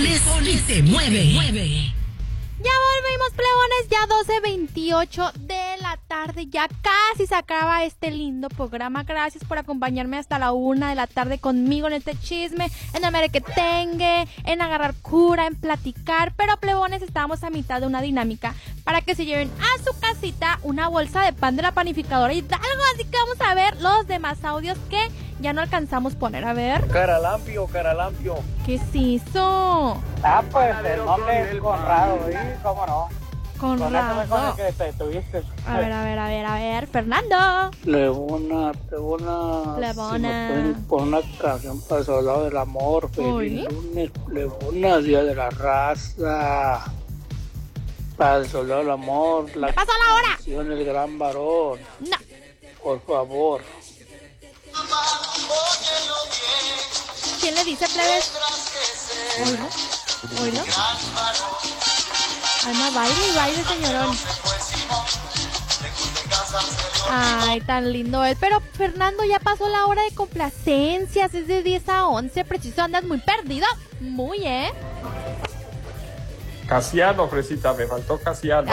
pones y te mueve. Ya volvimos, plebones, ya 12:28 de la tarde, ya casi se acaba este lindo programa. Gracias por acompañarme hasta la 1 de la tarde conmigo en este chisme, en el merequetengue, en agarrar cura, en platicar. Pero, plebones, estamos a mitad de una dinámica para que se lleven a su casita una bolsa de pan de la panificadora Hidalgo. Así que vamos a ver los demás audios que ya no alcanzamos poner. A ver. Caralampio. ¿Qué se hizo? Pues el nombre es Conrado, ¿sí? ¿Cómo no? Conrado. Con el que te tuviste. A ver, Fernando. Plebona. Plebona. Si me pueden poner una canción para el soldado del amor. Uy. Feliz lunes, plebona, día de la raza. Para el soldado del amor. La ¿Qué pasó a la hora? canción El gran varón. No. Por favor. ¿Quién le dice, plebes? ¿Oílo? Ay, no, baile, señorón. Ay, tan lindo él. Pero, Fernando, ya pasó la hora de complacencias. Es de 10 a 11. Preciso, andas muy perdido. Muy, Casiano, Fresita, me faltó Casiano.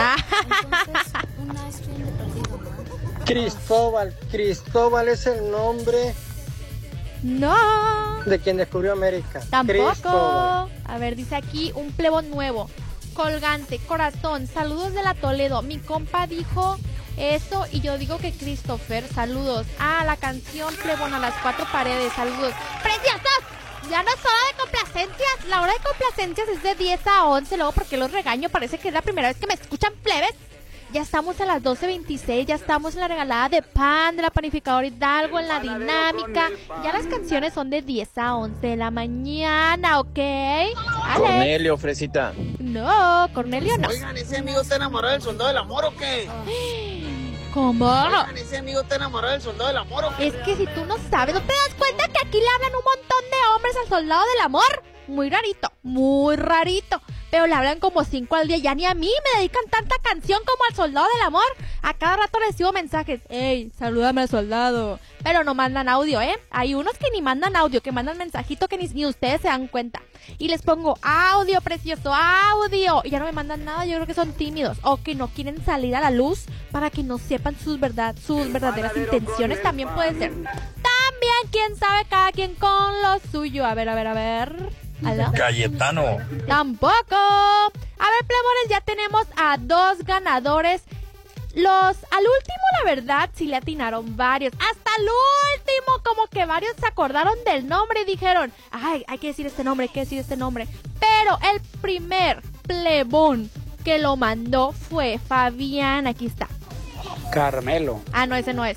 Cristóbal es el nombre No. de quien descubrió América. Tampoco. Cristóbal. A ver, dice aquí un plebón nuevo. Colgante, corazón, saludos de la Toledo. Mi compa dijo eso y yo digo que Christopher, saludos. La canción plebón a las 4 paredes, saludos. ¡Preciosos! Ya no es hora de complacencias. La hora de complacencias es de 10 a 11. Luego, ¿por qué los regaño? Parece que es la primera vez que me escuchan, plebes. Ya estamos a las 12:26, ya estamos en la regalada de pan de la panificadora Hidalgo, en la dinámica. Ya las canciones son de 10 a 11 de la mañana, ¿ok? Alex. Cornelio, Fresita. No, Cornelio no. Oigan, ¿ese amigo está enamorado del soldado del amor o qué? ¿Cómo? Oigan, ¿ese amigo está enamorado del soldado del amor o qué? Es que si tú no sabes, ¿no te das cuenta que aquí le hablan un montón de hombres al soldado del amor? Muy rarito. Pero le hablan como 5 al día. Ya ni a mí me dedican tanta canción como al soldado del amor. A cada rato recibo mensajes. ¡Ey, salúdame al soldado! Pero no mandan audio, ¿eh? Hay unos que ni mandan audio, que mandan mensajito que ni ustedes se dan cuenta. Y les pongo audio, precioso, audio. Y ya no me mandan nada. Yo creo que son tímidos. O que no quieren salir a la luz para que no sepan sus verdaderas intenciones. También puede ser. También, quién sabe, cada quien con lo suyo. A ver. ¿Aló? Cayetano. Tampoco. A ver, plebones, ya tenemos a 2 ganadores. Al último, la verdad, sí le atinaron varios. Hasta el último, como que varios se acordaron del nombre y dijeron, ay, hay que decir este nombre, Pero el primer plebón que lo mandó fue Fabián. Aquí está. Carmelo. No, ese no es.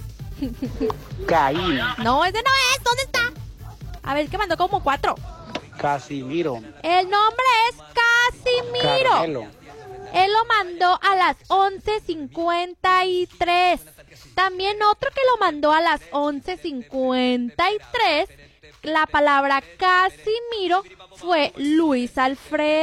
Caín. No, ese no es. ¿Dónde está? A ver, que mandó como 4. Casimiro. El nombre es Casimiro. Carmelo. Él lo mandó a las 11:53. También otro que lo mandó a las 11:53. La palabra Casimiro fue Luis Alfredo.